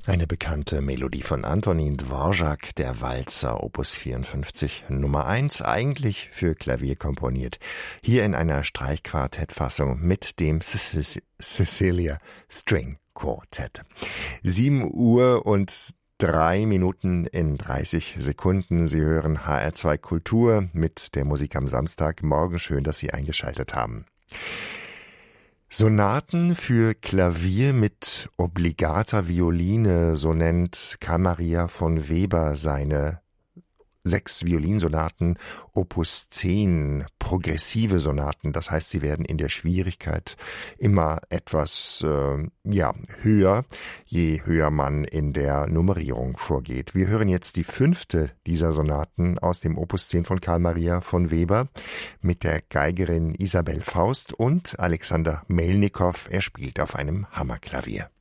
Eine bekannte Melodie von Antonin Dvorak, der Walzer, Opus 54, Nummer 1, eigentlich für Klavier komponiert. Hier in einer Streichquartettfassung mit dem Cecilia String Quartet. 7:03 in 30 Sekunden. Sie hören HR2 Kultur mit der Musik am Samstagmorgen. Schön, dass Sie eingeschaltet haben. Sonaten für Klavier mit obligater Violine, so nennt Carl Maria von Weber seine 6 Violinsonaten, Opus 10, progressive Sonaten. Das heißt, sie werden in der Schwierigkeit immer etwas höher, je höher man in der Nummerierung vorgeht. Wir hören jetzt die 5. dieser Sonaten aus dem Opus 10 von Carl Maria von Weber mit der Geigerin Isabel Faust und Alexander Melnikow. Er spielt auf einem Hammerklavier.